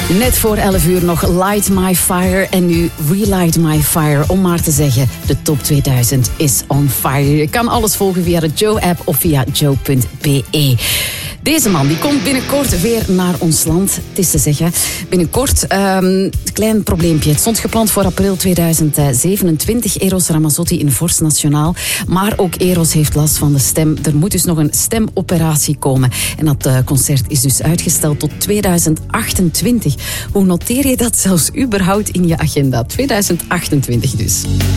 Net voor 11 uur nog Light My Fire en nu Relight My Fire. Om maar te zeggen, de top 2000 is on fire. Je kan alles volgen via de Joe-app of via joe.be. Deze man die komt binnenkort weer naar ons land. Het is te zeggen, binnenkort een klein probleempje. Het stond gepland voor april 2027. Eros Ramazzotti in Vorst Nationaal. Maar ook Eros heeft last van de stem. Er moet dus nog een stemoperatie komen. En dat concert is dus uitgesteld tot 2028. Hoe noteer je dat zelfs überhaupt in je agenda? 2028 dus.